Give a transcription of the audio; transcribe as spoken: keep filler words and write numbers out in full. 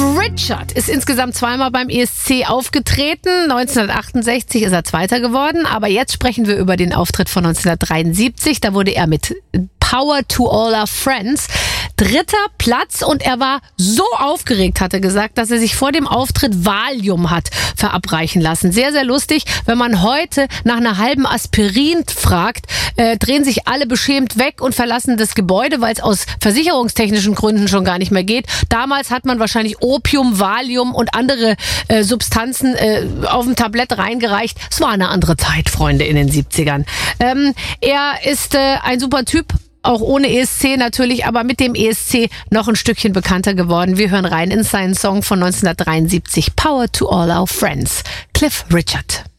Richard ist insgesamt zweimal beim E S C aufgetreten. neunzehnhundertachtundsechzig ist er Zweiter geworden. Aber jetzt sprechen wir über den Auftritt von neunzehnhundertdreiundsiebzig. Da wurde er mit Power to All Our Friends dritter Platz, und er war so aufgeregt, hat er gesagt, dass er sich vor dem Auftritt Valium hat verabreichen lassen. Sehr, sehr lustig. Wenn man heute nach einer halben Aspirin fragt, äh, drehen sich alle beschämt weg und verlassen das Gebäude, weil es aus versicherungstechnischen Gründen schon gar nicht mehr geht. Damals hat man wahrscheinlich Opium, Valium und andere äh, Substanzen äh, auf ein Tablett reingereicht. Es war eine andere Zeit, Freunde, in den siebzigern. Ähm, er ist äh, ein super Typ. Auch ohne E S C natürlich, aber mit dem E S C noch ein Stückchen bekannter geworden. Wir hören rein in seinen Song von neunzehnhundertdreiundsiebzig, Power to All Our Friends, Cliff Richard.